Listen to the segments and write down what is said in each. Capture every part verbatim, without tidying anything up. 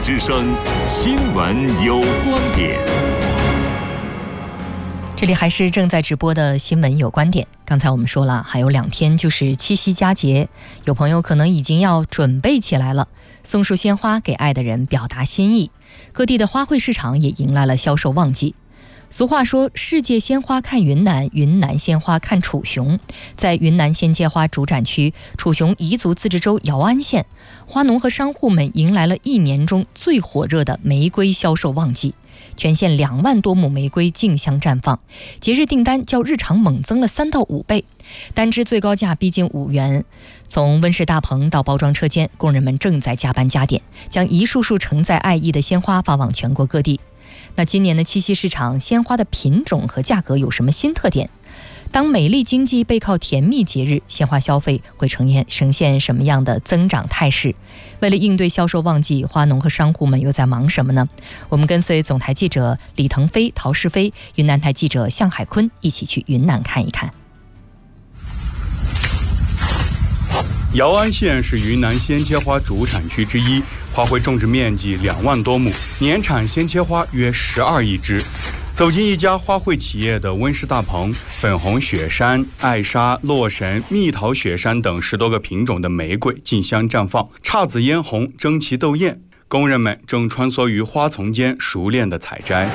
之声新闻有观点。 这里还是正在直播的新闻有观点。刚才我们说了，还有两天就是七夕佳节，有朋友可能已经要准备起来了，送束鲜花给爱的人表达心意。各地的花卉市场也迎来了销售旺季。俗话说，世界鲜花看云南，云南鲜花看楚雄。在云南鲜切花主展区楚雄彝族自治州瑶安县，花农和商户们迎来了一年中最火热的玫瑰销售旺季。全县两万多亩玫瑰竞相绽放，节日订单较日常猛增了三到五倍，单支最高价逼近五元。从温室大棚到包装车间，工人们正在加班加点，将一束束承载爱意的鲜花发往全国各地。那今年的七夕市场，鲜花的品种和价格有什么新特点？当美丽经济背靠甜蜜节日，鲜花消费会呈现呈现什么样的增长态势？为了应对销售旺季，花农和商户们又在忙什么呢？我们跟随总台记者李腾飞、陶世飞，云南台记者向海坤一起去云南看一看。 瑶安县是云南鲜切花主产区之一，花卉种植面积两万多亩，年产鲜切花约十二亿枝。走进一家花卉企业的温室大棚，粉红雪山、艾莎、洛神、蜜桃雪山等十多个品种的玫瑰竞相绽放，姹紫嫣红，争奇斗艳。工人们正穿梭于花丛间，熟练地采摘。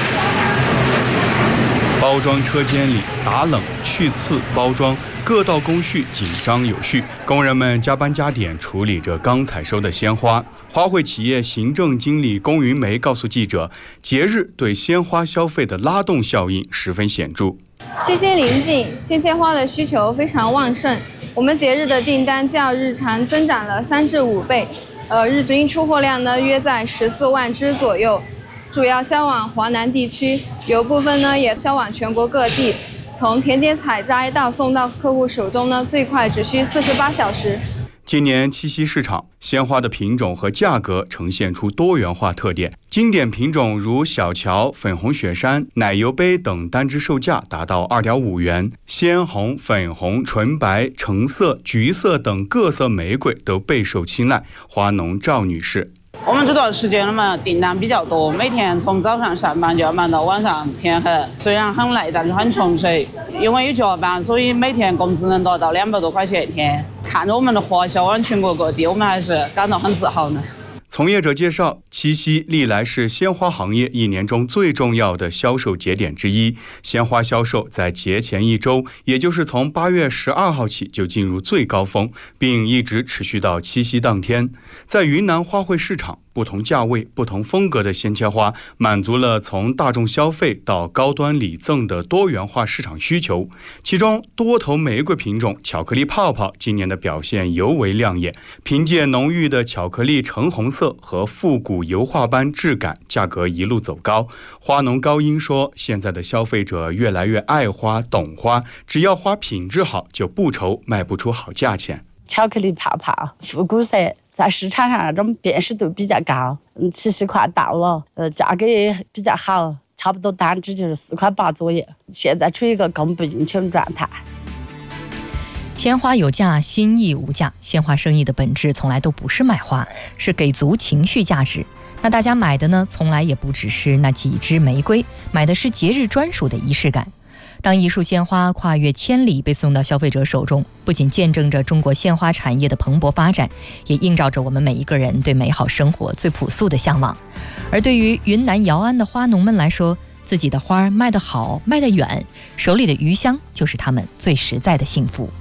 包装车间里打冷、去刺、包装各道工序紧张有序，工人们加班加点处理着刚采收的鲜花。花卉企业行政经理龚云梅告诉记者，节日对鲜花消费的拉动效应十分显著。 七夕临近，鲜切花的需求非常旺盛，我们节日的订单较日常增长了三至五倍，呃，日均出货量呢约在十四万支左右，主要销往华南地区，有部分呢也销往全国各地。从田间采摘到送到客户手中呢，最快只需四十八小时。 今年七夕市场，鲜花的品种和价格呈现出多元化特点。经典品种如小乔、粉红雪山、奶油杯等单支售价达到 二点五元，鲜红、粉红、纯白、橙色、橘色等各色玫瑰都备受青睐。花农赵女士， 我们这段时间嘛，订单比较多，每天从早上上班就要忙到晚上天黑，虽然很累，但是很充实。因为有加班，所以每天工资能达到两百多块钱一天。看着我们的花销往全国各地，我们还是感到很自豪呢。 从业者介绍，七夕历来是鲜花行业一年中最重要的销售节点之一。鲜花销售在节前一周，也就是从八月十二号起就进入最高峰，并一直持续到七夕当天。在云南花卉市场，不同价位、不同风格的鲜切花，满足了从大众消费到高端礼赠的多元化市场需求。其中，多头玫瑰品种巧克力泡泡今年的表现尤为亮眼，凭借浓郁的巧克力橙红色和复古油画般质感，价格一路走高。花农高英说，现在的消费者越来越爱花、懂花，只要花品质好，就不愁卖不出好价钱。 巧克力泡泡、复古色，在市场上那种辨识度比较高。嗯，七夕快到了，呃，价格也比较好，差不多单支就是四块八左右。现在处于一个供不应求的状态。 鲜花有价，心意无价。鲜花生意的本质从来都不是卖花，是给足情绪价值。那大家买的呢，从来也不只是那几支玫瑰，买的是节日专属的仪式感。当一束鲜花跨越千里被送到消费者手中，不仅见证着中国鲜花产业的蓬勃发展，也映照着我们每一个人对美好生活最朴素的向往。而对于云南瑶安的花农们来说，自己的花卖得好，卖得远，手里的余香就是他们最实在的幸福。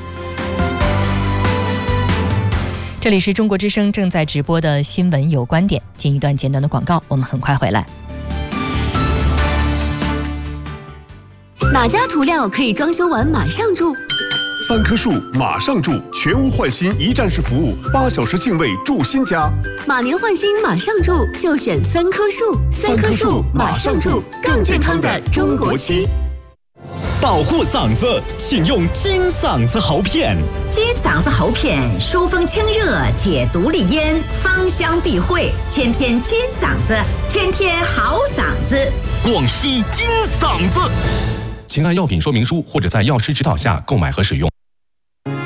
这里是中国之声正在直播的新闻有观点，进一段简短的广告，我们很快回来。 哪家涂料可以装修完马上住？ 三棵树马上住，全屋换新一站式服务，八小时净位住新家。 马年换新马上住，就选三棵树。三棵树马上住，更健康的中国漆。 保护嗓子，请用金嗓子喉片。 金嗓子喉片疏风清热，解毒利咽，芳香避秽，天天金嗓子，天天好嗓子。 广西金嗓子。请按药品说明书或者在药师指导下购买和使用。